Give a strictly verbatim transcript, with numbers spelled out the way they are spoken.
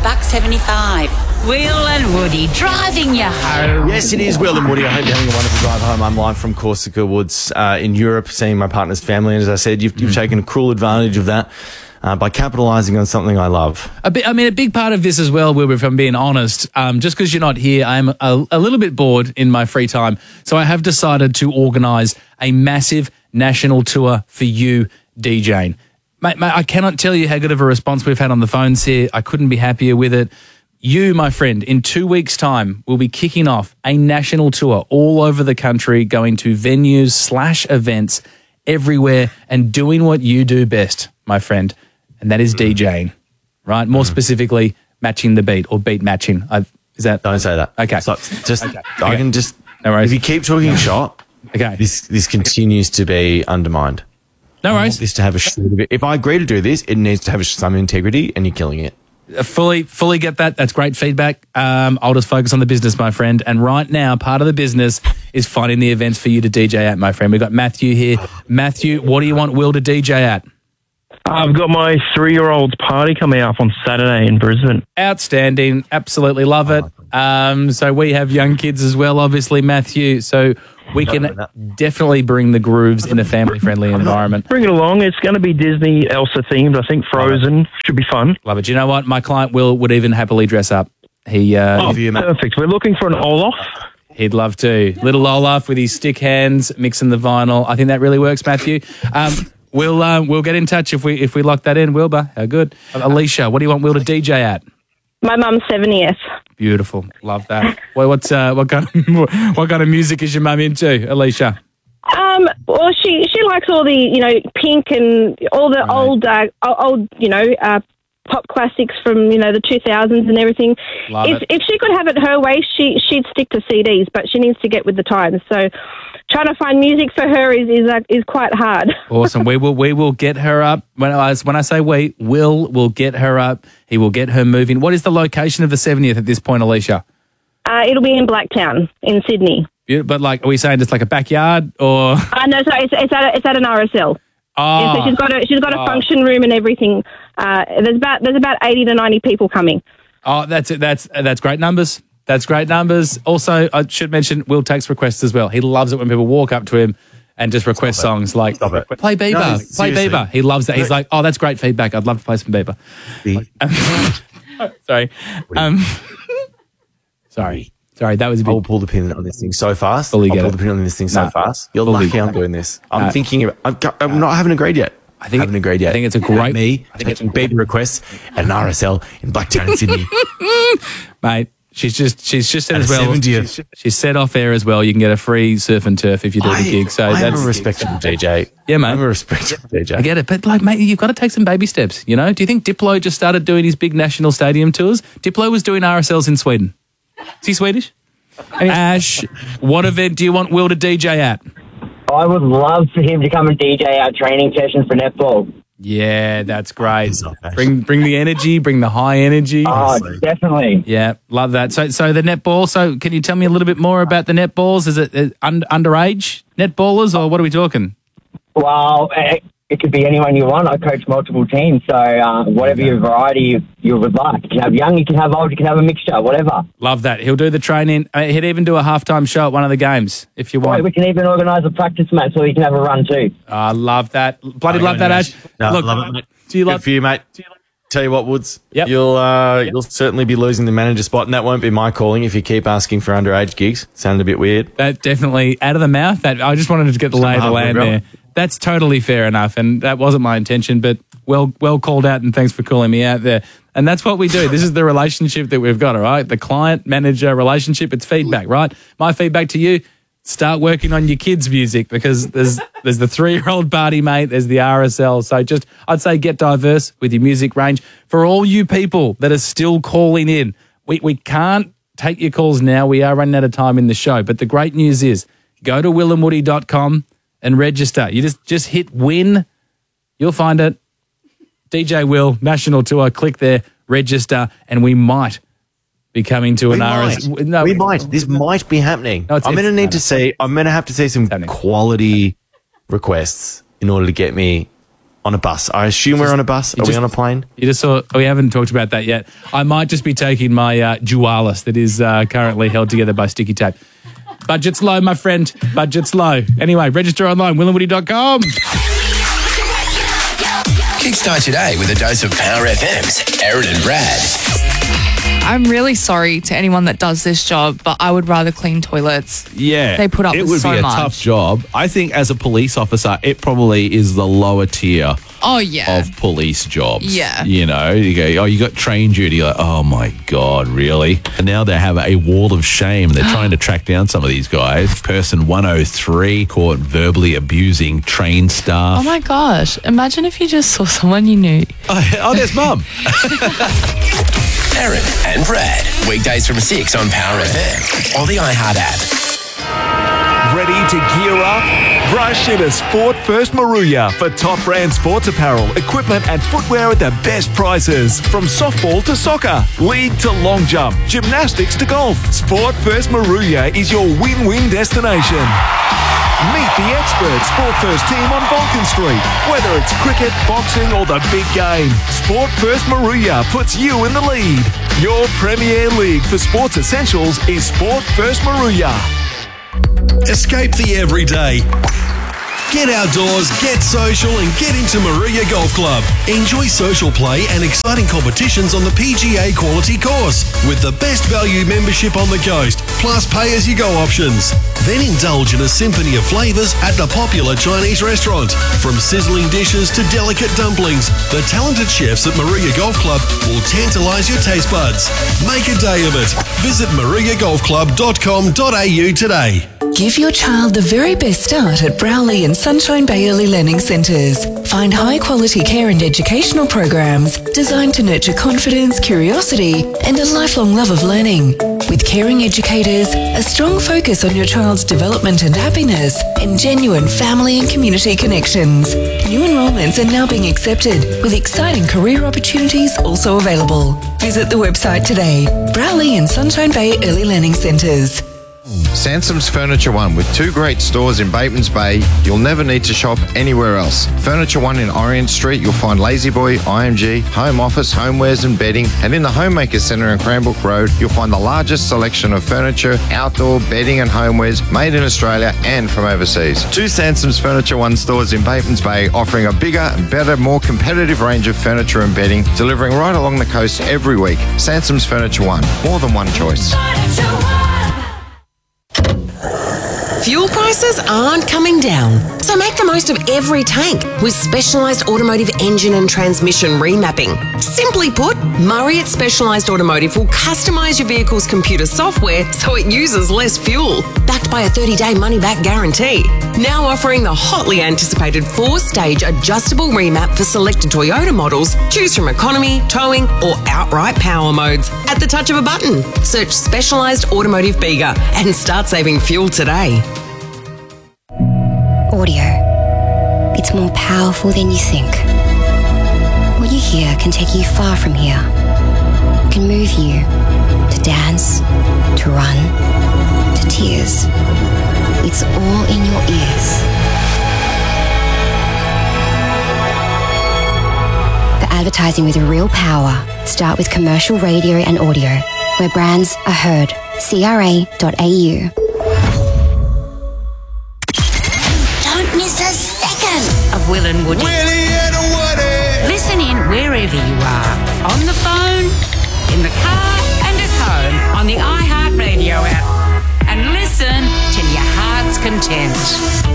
buck seventy-five. Will and Woody driving you home. Yes, it is Will and Woody. I hope you're having a wonderful drive home. I'm live from Corsica Woods uh, in Europe, seeing my partner's family. And as I said, you've, you've taken cruel advantage of that uh, by capitalising on something I love. A bit, I mean, a big part of this as well, Wilbur, if I'm being honest, um, just because you're not here, I'm a, a little bit bored in my free time. So I have decided to organise a massive national tour for you DJing. Mate, mate, I cannot tell you how good of a response we've had on the phones here. I couldn't be happier with it. You, my friend, in two weeks' time, will be kicking off a national tour all over the country, going to venues slash events everywhere and doing what you do best, my friend, and that is DJing, right? More mm. specifically, matching the beat or beat matching. I've, is that? Don't say that. Okay. So just, okay. I okay. can just, no worries. if you keep talking shot, okay. this, this continues to be undermined. No worries. This to have a shoot of it. If I agree to do this, it needs to have some integrity, and you're killing it. Fully, fully get that. That's great feedback. Um, I'll just focus on the business, my friend. And right now, part of the business is finding the events for you to D J at, my friend. We've got Matthew here. Matthew, what do you want Will to D J at? I've got my three-year-old's party coming up on Saturday in Brisbane. Outstanding. Absolutely love it. Um, so we have young kids as well, obviously, Matthew. So we can definitely bring the grooves in a family-friendly environment. Bring it along. It's going to be Disney Elsa-themed. I think Frozen should be fun. Love it. Do you know what? My client Will would even happily dress up. He uh, oh, perfect. We're looking for an Olaf. He'd love to. Little Olaf with his stick hands, mixing the vinyl. I think that really works, Matthew. Um, we'll uh, we'll get in touch if we if we lock that in, Wilbur. How good. Alicia, what do you want Will to D J at? My mum's seventieth. Beautiful. Love that. Well, what's uh, what kind of what kind of music is your mum into, Alicia? Um, well, she she likes all the you know Pink and all the right. old uh, old you know uh, pop classics from you know the two thousands and everything. Love if it. if she could have it her way, she she'd stick to C Ds, but she needs to get with the times. So trying to find music for her is is uh, is quite hard. Awesome. We will we will get her up. When I when I say we, Will will get her up. He will get her moving. What is the location of the seventieth at this point, Alicia? Uh, it'll be in Blacktown in Sydney. But like, are we saying just like a backyard or? Uh, no, sorry, it's, it's at a, it's at an R S L. Oh, yeah, so she's got a she's got a oh. function room and everything. Uh, there's about there's about eighty to ninety people coming. Oh, that's it. That's that's great numbers. That's great numbers. Also, I should mention Will takes requests as well. He loves it when people walk up to him and just request Stop songs like Stop it. play Bieber, No, play seriously. Bieber. He loves that. He's like, oh, that's great feedback. I'd love to play some Bieber. Sorry. Um, sorry. Sorry, that was a bit... I'll pull the pin on this thing so fast. Fully I'll get pull it. the pin on this thing so Nah, fast. You're fully lucky get I'm it. doing this. I'm Uh, thinking of... I'm, I'm not having a grade yet. I think haven't a grade yet. I think it's a great... Me, I think it's baby requests at an R S L in Blacktown in Sydney. Mate, she's just she's just said At as a well. seventieth. She's, she's said off air as well. You can get a free surf and turf if you do I, the gig. So I that's am a respectable D J. Yeah, mate. I'm a respectable D J. I get it, but like, mate, you've got to take some baby steps. You know? Do you think Diplo just started doing his big national stadium tours? Diplo was doing R S Ls in Sweden. Is he Swedish? Ash, what event do you want Will to D J at? I would love for him to come and D J our training sessions for netball. Yeah, that's great. Bring bring the energy, bring the high energy. Oh, definitely. Yeah, love that. So so the netball, so can you tell me a little bit more about the netballs? Is it uh, un- underage netballers or what are we talking? Well, it, it could be anyone you want. I coach multiple teams, so uh, whatever your variety you, you would like. You can have young, you can have old, you can have a mixture, whatever. Love that. He'll do the training. Uh, he'd even do a halftime show at one of the games if you want. Right, we can even organise a practice match so you can have a run too. I uh, love that. Bloody Oh, love that, Ash. No, Look, love it, mate. do you Good love for you, mate. Tell you what, Woods, Yep. you'll uh, you'll certainly be losing the manager spot, and that won't be my calling if you keep asking for underage gigs. Sounded a bit weird. that? Definitely out of the mouth. That I just wanted to get the lay of the half land umbrella. there. That's totally fair enough, and that wasn't my intention, but well well called out, and thanks for calling me out there. And that's what we do. This is the relationship that we've got, all right? The client-manager relationship, it's feedback, right? My feedback to you, start working on your kids' music because there's there's the three-year-old party, mate, there's the R S L. So just, I'd say get diverse with your music range. For all you people that are still calling in, we, we can't take your calls now. We are running out of time in the show. But the great news is go to will and woody dot com and register. You just just hit win. You'll find it. D J Will, National Tour. Click there, register, and we might be coming to We an might. R S. No, we might. This might be happening. No, it's- I'm going to it's need happening. to see. I'm going to have to see some happening. quality requests in order to get me on a bus. I assume we're on a bus. Are just- we on a plane? You just saw, oh, we haven't talked about that yet. I might just be taking my uh, Dualis that is uh, currently held together by sticky tape. Budget's low, my friend. Budget's low. Anyway, register online, will and woody dot com. Kickstart today with a dose of Power F M's Aaron and Brad. I'm really sorry to anyone that does this job, but I would rather clean toilets. Yeah. They put up it with would so be a much. tough job. I think as a police officer, it probably is the lower tier Oh, yeah. of police jobs. Yeah. You know, you go, oh, you got train duty. Like, oh my God, really? And now they have a wall of shame. They're trying to track down some of these guys. Person one oh three caught verbally abusing train staff. Oh, my gosh. Imagine if you just saw someone you knew. Oh, oh there's Mum. Aaron and Brad. Weekdays from six on Power F M or the iHeart app. Ready to gear up? Rush into Sport First Maruya for top brand sports apparel, equipment and footwear at the best prices. From softball to soccer, league to long jump, gymnastics to golf. Sport First Maruya is your win-win destination. Meet the expert Sport First team on Vulcan Street. Whether it's cricket, boxing or the big game, Sport First Maruya puts you in the lead. Your premier league for sports essentials is Sport First Maruya. Escape the everyday. Get outdoors, get social and get into Maruya Golf Club. Enjoy social play and exciting competitions on the P G A quality course with the best value membership on the coast, plus pay-as-you-go options. Then indulge in a symphony of flavours at the popular Chinese restaurant. From sizzling dishes to delicate dumplings, the talented chefs at Maruya Golf Club will tantalise your taste buds. Make a day of it. Visit maruya golf club dot com dot a u today. Give your child the very best start at Browley and Sunshine Bay Early Learning Centres. Find high-quality care and educational programs designed to nurture confidence, curiosity and a lifelong love of learning. With caring educators, a strong focus on your child's development and happiness, and genuine family and community connections. New enrolments are now being accepted, with exciting career opportunities also available. Visit the website today. Browley and Sunshine Bay Early Learning Centres. Sansom's Furniture One, with two great stores in Batemans Bay, you'll never need to shop anywhere else. Furniture One in Orient Street, you'll find Lazy Boy, I M G, home office, homewares and bedding, and in the Homemaker Centre in Cranbrook Road, you'll find the largest selection of furniture, outdoor bedding and homewares made in Australia and from overseas. Two Sansom's Furniture One stores in Batemans Bay, offering a bigger, better, more competitive range of furniture and bedding, delivering right along the coast every week. Sansom's Furniture One, more than one choice. Fuel prices aren't coming down, so make the most of every tank with Specialised Automotive Engine and Transmission Remapping. Simply put, Murray at Specialised Automotive will customise your vehicle's computer software so it uses less fuel, backed by a thirty-day money-back guarantee. Now offering the hotly anticipated four-stage adjustable remap for selected Toyota models. Choose from economy, towing or outright power modes at the touch of a button. Search Specialised Automotive Bega and start saving fuel today. Audio. It's more powerful than you think. What you hear can take you far from here. It can move you to dance, to run, to tears. It's all in your ears. The advertising with real power. Start with commercial radio and audio, where brands are heard. C R A dot A U. Don't miss a second of Will and Woody. Willie and Woody. Listen in wherever you are. On the phone, in the car, and at home on the iHeart Radio app. And listen till your heart's content.